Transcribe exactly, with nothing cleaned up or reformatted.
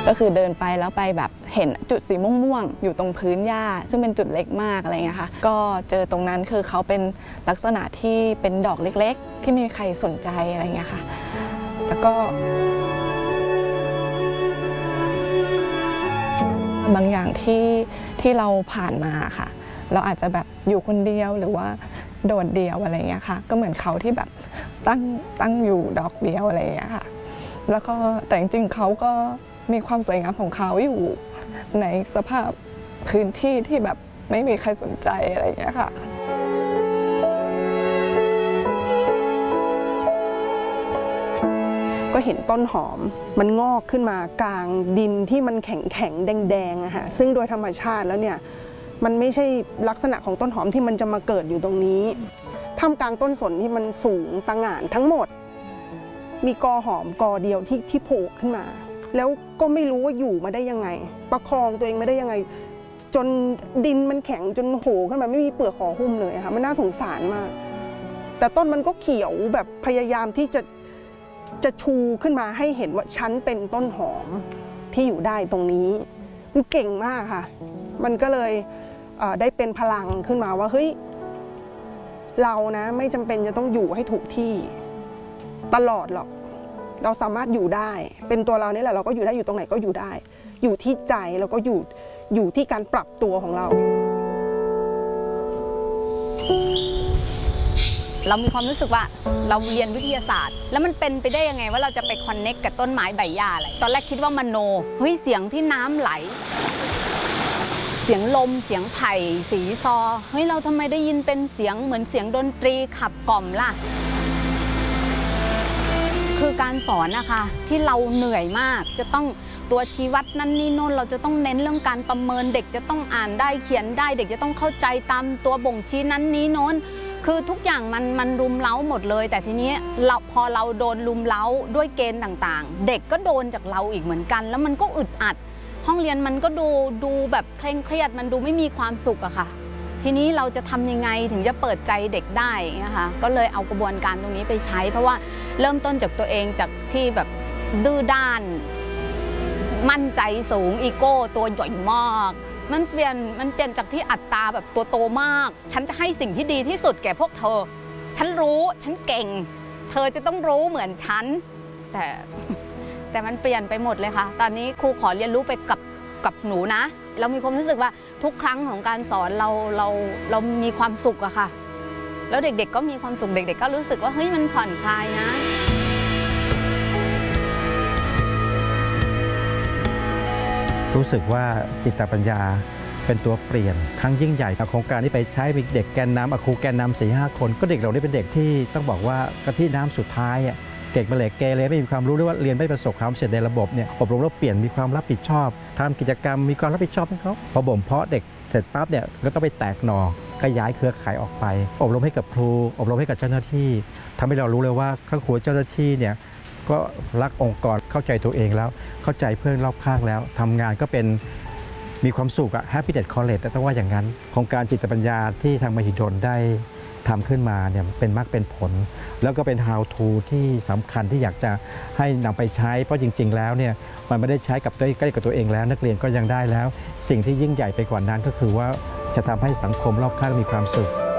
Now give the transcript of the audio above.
ก็คือเดินไปแล้วไปแบบเห็นจุดสีม่วงๆอยู่ตรงพื้นหญ้าซึ่งเป็นจุดเล็กมากอะไรเงี้ยค่ะก็เจอตรงนั้นคือเขาเป็นลักษณะที่เป็นดอกเล็กๆที่ไม่มีใครสนใจอะไรเงี้ยค่ะแล้วก็บางอย่างที่ที่เราผ่านมาค่ะเราอาจจะแบบอยู่คนเดียวหรือว่าโดดเดี่ยวอะไรเงี้ยค่ะก็เหมือนเขาที่แบบตั้งตั้งอยู่ดอกเดียวอะไรเงี้ยค่ะแล้วก็แต่จริงๆเขาก็มีความสวยงามของเขาอยู่ในสภาพพื้นที่ที่แบบไม่มีใครสนใจอะไรอย่างเงี้ยค่ะก็เห็นต้นหอมมันงอกขึ้นมากลางดินที่มันแข็งแข็งแดงๆอะฮะซึ่งโดยธรรมชาติแล้วเนี่ยมันไม่ใช่ลักษณะของต้นหอมที่มันจะมาเกิดอยู่ตรงนี้ท่ามกลางต้นสนที่มันสูงตะหง่านทั้งหมดมีกอหอมกอเดียวที่ที่โผล่ขึ้นมาแล้วก็ไม่รู้ว่าอยู่มาได้ยังไงประคองตัวเองไม่ได้ยังไงจนดินมันแข็งจนโผล่ขึ้นมาไม่มีเปลือกห่อหุ้มเลยค่ะมันน่าสงสารมากแต่ต้นมันก็เขียวแบบพยายามที่จะจะชูขึ้นมาให้เห็นว่าฉันเป็นต้นหอมที่อยู่ได้ตรงนี้มันเก่งมากค่ะมันก็เลยได้เป็นพลังขึ้นมาว่าเฮ้ยเรานะไม่จำเป็นจะต้องอยู่ให้ถูกที่ตลอดหรอกเราสามารถอยู่ได้เป็นตัวเราเนี่ยแหละเราก็อยู่ได้อยู่ตรงไหนก็อยู่ได้อยู่ที่ใจแล้วก็อยู่อยู่ที่การปรับตัวของเราเรามีความรู้สึกว่าเราเรียนวิทยาศาสตร์แล้วมันเป็นไปได้ยังไงว่าเราจะไปคอนเนคกับต้นไม้ใบหญ้าอะไรตอนแรกคิดว่ามโนเฮ้ยเสียงที่น้ำไหลเสียงลมเสียงไผ่สีซอเฮ้ยเราทำไมได้ยินเป็นเสียงเหมือนเสียงดนตรีขับกล่อมล่ะคือการสอนนะคะที่เราเหนื่อยมากจะต้องตัวชี้วัดนั่นนี่โน่นเราจะต้องเน้นเรื่องการประเมินเด็กจะต้องอ่านได้เขียนได้เด็กจะต้องเข้าใจตามตัวบ่งชี้นั้นนี้โน้นคือทุกอย่างมันมันรุมเร้าหมดเลยแต่ทีนี้เราพอเราโดนรุมเร้าด้วยเกณฑ์ต่างๆเด็กก็โดนจากเราอีกเหมือนกันแล้วมันก็อึดอัดห้องเรียนมันก็ดูดูแบบเคร่งเครียดมันดูไม่มีความสุขอะค่ะทีนี้เราจะทำยังไงถึงจะเปิดใจเด็กได้นะคะก็เลยเอากระบวนการตรงนี้ไปใช้เพราะว่าเริ่มต้นจากตัวเองจากที่แบบดื้อด้านมั่นใจสูงอีโก้ตัวใหญ่มากมันเปลี่ยนมันเปลี่ยนจากที่อัตตาแบบตัวโตมากฉันจะให้สิ่งที่ดีที่สุดแก่พวกเธอฉันรู้ฉันเก่งเธอจะต้องรู้เหมือนฉันแต่แต่มันเปลี่ยนไปหมดเลยค่ะตอนนี้ครูขอเรียนรู้ไปกับกับหนูนะเรามีความรู้สึกว่าทุกครั้งของการสอนเราเราเรามีความสุขอะค่ะแล้วเด็กๆก็มีความสุขเด็กๆก็รู้สึกว่าเฮ้ยมันผ่อนคลายนะรู้สึกว่าจิตปัญญาเป็นตัวเปลี่ยนครั้งยิ่งใหญ่โครงการที่ไปใช้เด็กแกนนำครูแกนนำสี่ห้าคนก็เด็กเหล่านี้เป็นเด็กที่ต้องบอกว่ากะทิน้ำสุดท้ายเก่งมาเลยเกเรไม่มีความรู้หรือว่าเรียนไม่ประสบความสำเร็จในระบบเนี่ยอบรมแล้วเปลี่ยนมีความรับผิดชอบทำกิจกรรมมีความรับผิดชอบให้เขาพอบ่มเพาะเด็กเสร็จปั๊บเนี่ยก็ต้องไปแตกหน่อขยายเครือข่ายออกไปอบรมให้กับครูอบรมให้กับเจ้าหน้าที่ทำให้เรารู้เลยว่าครูเจ้าหน้าที่เนี่ยก็รักองค์กรเข้าใจตัวเองแล้วเข้าใจเพื่อนรอบข้างแล้วทำงานก็เป็นมีความสุขอะ Happiness College แต่ต้องว่าอย่างนั้นโครงการจิตปัญญาที่ทางมหิดลได้ทำขึ้นมาเนี่ยเป็นมรรคเป็นผลแล้วก็เป็น how to ที่สำคัญที่อยากจะให้นำไปใช้เพราะจริงๆแล้วเนี่ยมันไม่ได้ใช้กับใกล้กับตัวเองแล้วนักเรียนก็ยังได้แล้วสิ่งที่ยิ่งใหญ่ไปกว่านั้นก็คือว่าจะทำให้สังคมรอบข้างมีความสุข